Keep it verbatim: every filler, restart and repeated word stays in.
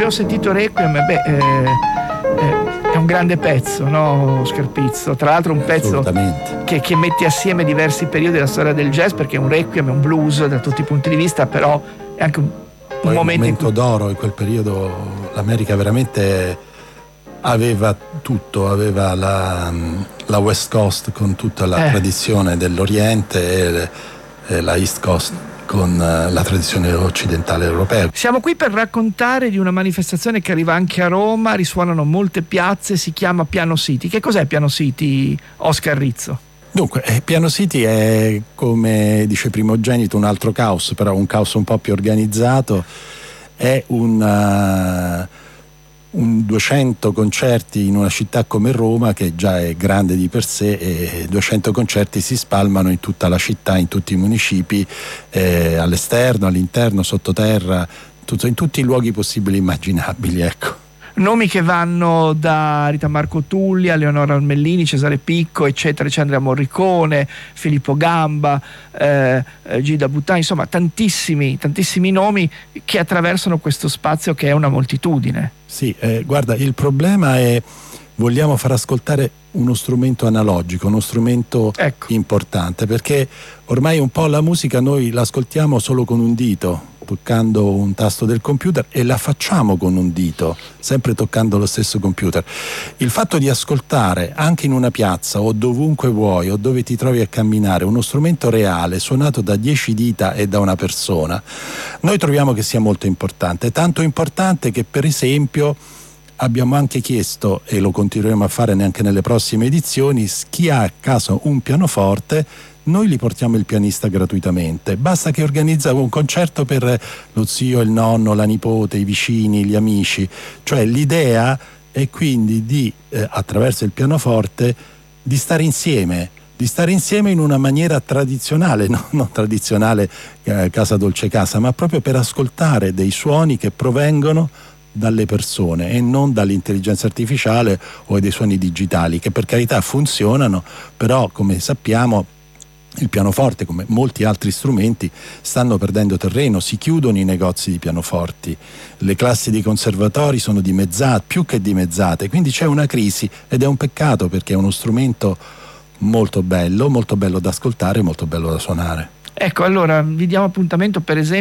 abbiamo sentito Requiem, beh, eh, eh, è un grande pezzo, no, Oscar Pizzo? Tra l'altro un pezzo che, che mette assieme diversi periodi della storia del jazz, perché è un Requiem, è un blues da tutti i punti di vista, però è anche un, Poi un momento, momento in cui... d'oro in quel periodo. L'America veramente aveva tutto, aveva la, la West Coast con tutta la eh. tradizione dell'Oriente e, e la East Coast con la tradizione occidentale europea. Siamo qui per raccontare di una manifestazione che arriva anche a Roma, risuonano molte piazze, si chiama Piano City. Che cos'è Piano City, Oscar Rizzo? Dunque, eh, Piano City è, come dice Primogenito, un altro caos, però un caos un po' più organizzato. È un, uh, un duecento concerti in una città come Roma, che già è grande di per sé, e duecento concerti si spalmano in tutta la città, in tutti i municipi, eh, all'esterno, all'interno, sottoterra, tutto, in tutti i luoghi possibili e immaginabili, ecco. Nomi che vanno da Rita Marco Tulli a Leonora Armellini, Cesare Picco, eccetera, c'è Andrea Morricone, Filippo Gamba, eh, Gilda Buttani, insomma tantissimi, tantissimi nomi che attraversano questo spazio che è una moltitudine. Sì, eh, guarda, il problema è vogliamo far ascoltare uno strumento analogico, uno strumento ecco. importante, perché ormai un po' la musica noi l'ascoltiamo solo con un dito, toccando un tasto del computer, e la facciamo con un dito, sempre toccando lo stesso computer. Il fatto di ascoltare anche in una piazza o dovunque vuoi o dove ti trovi a camminare uno strumento reale suonato da dieci dita e da una persona, noi troviamo che sia molto importante, tanto importante che per esempio abbiamo anche chiesto, e lo continueremo a fare neanche nelle prossime edizioni, chi ha a casa un pianoforte, noi gli portiamo il pianista gratuitamente, basta che organizza un concerto per lo zio, il nonno, la nipote, i vicini, gli amici. Cioè l'idea è quindi di, eh, attraverso il pianoforte, di stare insieme, di stare insieme in una maniera tradizionale, no? Non tradizionale eh, casa dolce casa, ma proprio per ascoltare dei suoni che provengono dalle persone e non dall'intelligenza artificiale o dei suoni digitali, che per carità funzionano, però come sappiamo il pianoforte, come molti altri strumenti, stanno perdendo terreno, si chiudono i negozi di pianoforti, le classi di conservatori sono dimezzate, più che dimezzate, quindi c'è una crisi ed è un peccato, perché è uno strumento molto bello, molto bello da ascoltare, molto bello da suonare. Ecco, allora vi diamo appuntamento per esempio